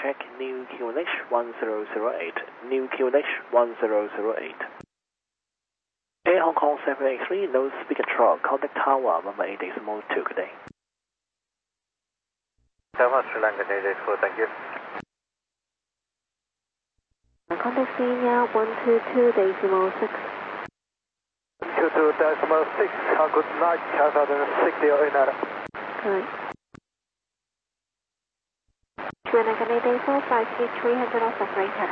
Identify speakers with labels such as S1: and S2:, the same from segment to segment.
S1: check New QNH 1008, New QNH 1008. Air Hong Kong 783, no speed control, contact tower, number 8.2, good day.
S2: Tower, Sri Lanka 884, thank you.
S3: Contact Senior 122.6.
S2: 122.6, good night, 1060
S3: Correct. Sri Lanka 884, flight speed 300 knots operator.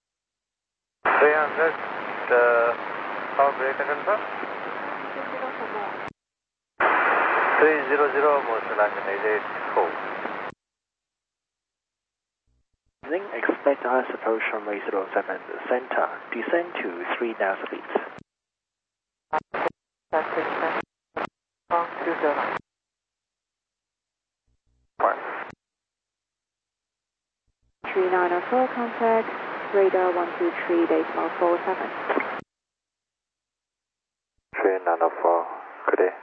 S2: 300, how greater confirm? 300 more, Sri Lanka 884.
S1: Expect IS approach from 807 center, descend to 3,000 feet.
S2: That's it, 209.
S3: 3904, contact radar 123.47.
S2: 3904, good day.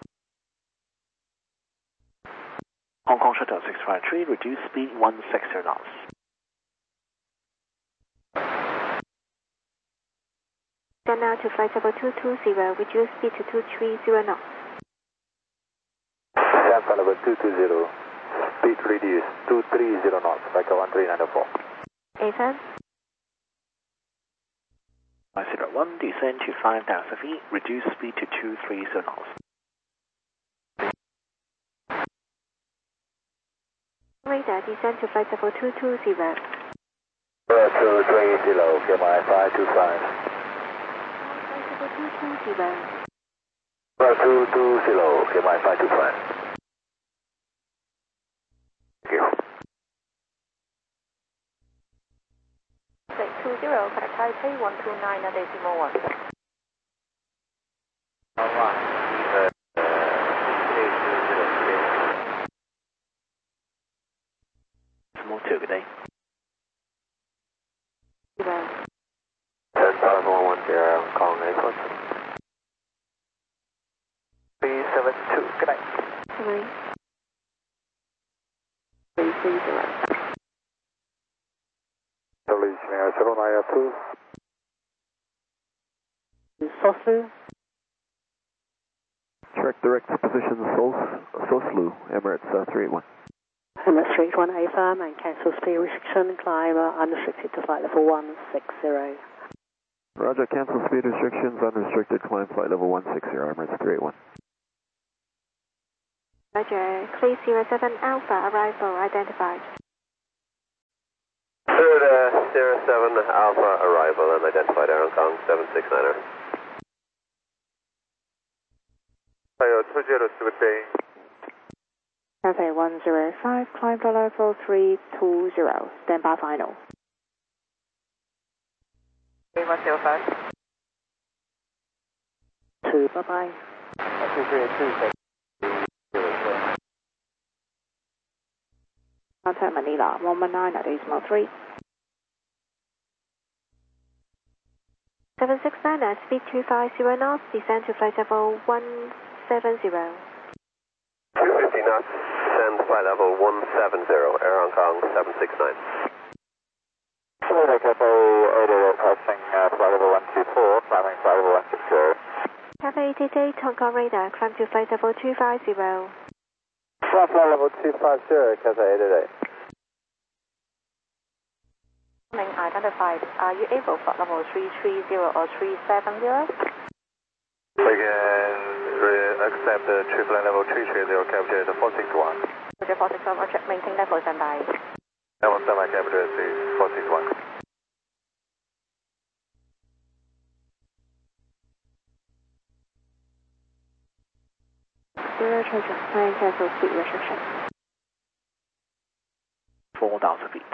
S1: Hong Kong Shuttle 653, reduce speed 160 knots.
S3: Then now to flight level 220, reduce speed to 230 knots.
S2: Flight level 220, speed reduce 230 knots, like a 13904.
S3: AFM?
S1: 501, descend to 5,000 feet, reduce speed to 230 knots.
S3: Radar, descend to flight level 220.
S2: 230, get my 525.
S3: 220.
S2: 220, get my 525. Thank you.
S3: 620, contact Taipei 129.1.
S2: Alright, 820.
S1: Small 2, good day.
S2: 10,110, Hong Kong Airport. 372, good night.
S3: 330.
S1: Soslu.
S4: Track direct position Soslu, Emirates 381.
S3: Emirates 381, AFM and cancel speed restriction, climb unrestricted to flight level 160.
S4: Roger, cancel speed restrictions, unrestricted climb flight level 160, Emirates 381.
S3: Roger, clear 07 Alpha, arrival identified.
S2: 07 Alpha, arrival unidentified, Air Hong Kong 769er. Hi, 20, good day.
S3: Cafe 105, climb flight level 320, stand by final.
S2: 105.
S3: 2, bye-bye.
S2: 232.
S3: Contact Manila 119.3. 769 at speed 250 knots, descend to flight level 170.
S2: 250 knots, descend flight level 170, Air Hong Kong 769. Florida Cafe 888, passing flight level 124, climbing flight level 160.
S3: Cafe 888, Hong Kong radar, climb to flight level 250.
S2: Flight level 250, Cafe 888.
S3: Identified. Are you able for level 330 or 370?
S2: We can accept the trip line level 330, capture 461.
S3: Roger 461, check maintain level standby.
S2: Level standby, capture 461.
S3: Zero treasure, plan cancel speed restriction.
S1: 4,000 feet.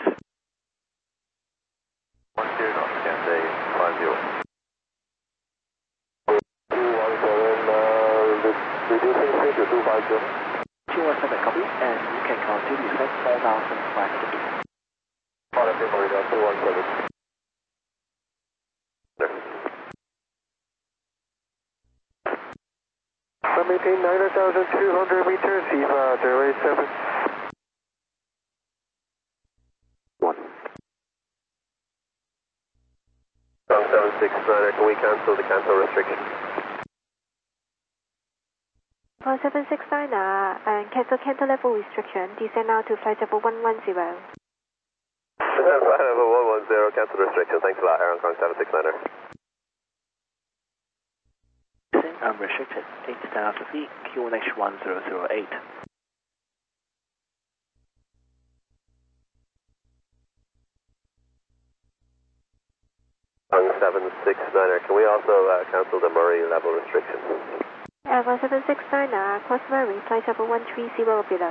S2: 10 knots, Cathay 50. Reducing speed to 250.
S1: 217 copy, and you can continue descent 4,500 feet.
S2: Pilot vehicle radar 217. Maintain 9,200 meters, EVA 087. 1769er, can we cancel the cancel restriction?
S5: 1769er, and cancel level restriction, descend now to flight level 110.
S2: Flight level 110, cancel restriction, thanks a lot, Air Hong Kong 769er.
S1: Unrestricted, 8,000 feet, QNH 1008.
S2: Hong 769er, can we also cancel the Murray level restriction?
S5: 1769er, cross Murray, flight level 130 or below.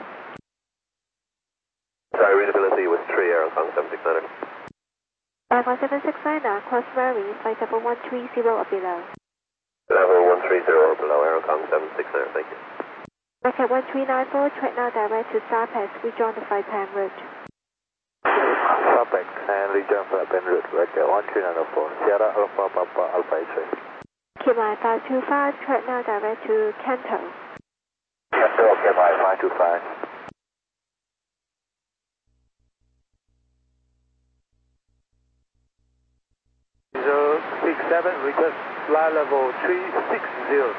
S2: Sorry, readability was 3, Air Hong Kong 769er.
S5: 1769er, cross Murray, flight level 130 or below.
S2: Level 130 or below, Air Hong Kong 769er, thank you.
S5: Rocket 1394, track now direct to Starpass, rejoin the flight plan route.
S4: Starpass and rejoin flight plan route, Rocket 1394, Sierra Alpha Papa Alpha X-ray.
S5: QMI 525, track now direct to Kanto.
S4: Kanto, QMI 525. 067, request flight level 360.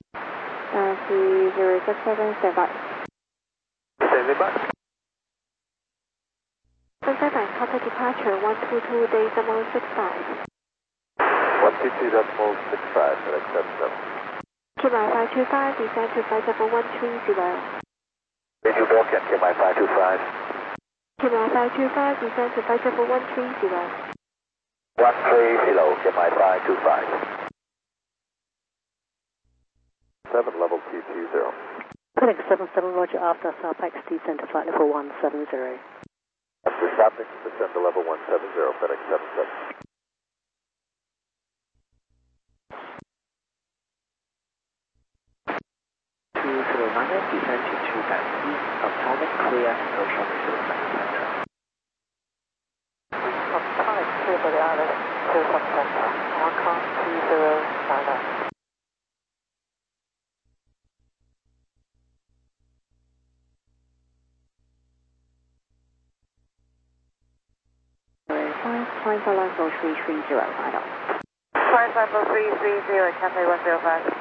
S5: 3067, stand by.
S4: Stand by.
S5: 77, contact departure 122.65.
S4: 122.65, select 77.
S5: QMI 525, descend to flight level 130.
S4: Radio Balkan, QMI 525.
S5: QMI 525, descend to flight level 130.
S4: 130, QMI 525. 7 level 220.
S3: FedEx 77, roger, after Starpax, descend to flight level 170.
S4: After Starpax, descend to level 170, FedEx 77.
S1: Descend to 2,000 feet, atomic clear, Ocean Reserve Center.
S3: Atomic clear by the island, Reserve Center, Hong Kong 2099.
S5: Flight level 330, final.
S3: Flight level 330, Cathay 105.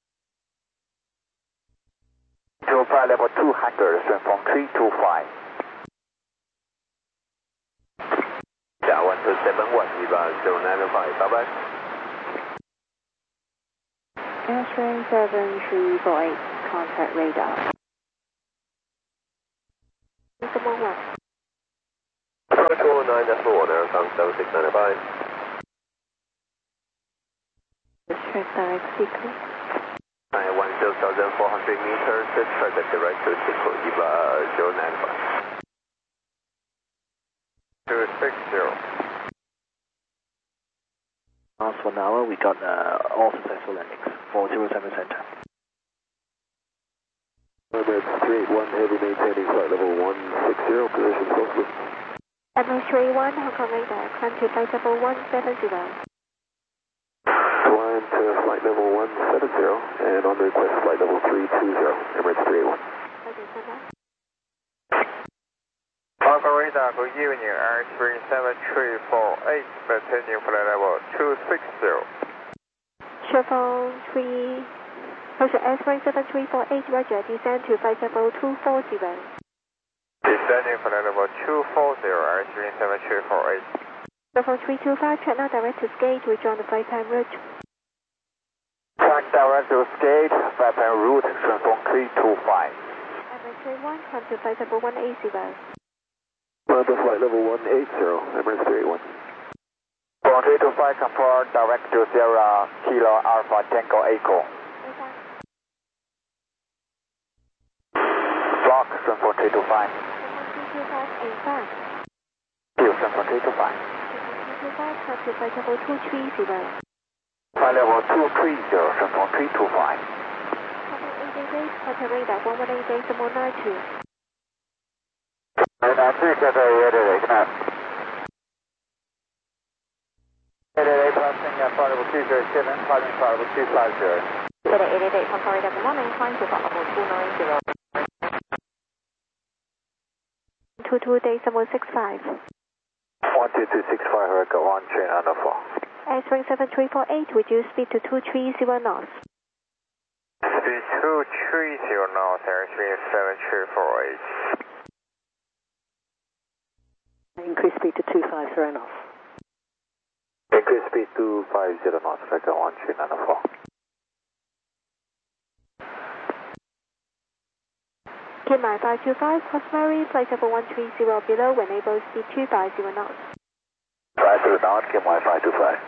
S4: To flight level 200, strength from 325. Yeah, 1271, Eva 095, bye bye.
S5: Airstream 7348, contact radar. Decimal 1.
S2: Protocol 9.1, Air Hong Kong 769er, bye.
S5: Restrict direct sequence.
S2: 10,400 meters, traffic direct to Cisco, Eva 095. 260.
S1: Last 1 hour, we got all successful landings, 407 center.
S4: Emirates 381, heavy maintaining flight level 160, position southwest.
S5: Emirates 381, Hong Kong radar, climb to flight level 170.
S4: Climb to flight level 170, and on the request flight level 320, Emirates 381.
S5: Okay, stand by.
S6: Hong Kong radar, good evening, Airstream 7348, maintaining flight level 260.
S5: Triple 3, Roger, Airstream 7348, roger, descend to flight level 240.
S6: Descending flight level 240, Airstream 7348.
S5: Level 325, track now direct to Skate, rejoin the flight plan route.
S4: Track direct to Skate, flight plan route, strength from 325.
S5: Emirates 31, climb to flight level 180.
S4: Climb to flight level 180, Emirates 381.
S7: From 325, confirm direct to Sierra Kilo Alpha Tango Echo. Block, strength from 325.
S5: 325,
S7: Strength from 325.
S5: 325, climb to flight level 230.
S7: Flight level 230, strength from 325.
S5: Contact 88 days, contact radar 118.92.
S7: And I think that I read it, 88 passing flight level 207, climbing flight level 250.
S5: FedEx 88, Hong Kong radar, good morning, climb to flight level 290. 22 days, 65.
S4: 12265, Echo 1, chain on the 4.
S5: S-Wing 7348, reduce speed to 230 knots.
S6: Speed 230 knots, airspeed 7348.
S3: Increase speed to 250 knots.
S7: Increase speed to 50 knots, Vector 1394.
S5: Kinmai 525, customary, flight level 130 below, enable speed 250 knots.
S7: 50 knots, Kinmai 525.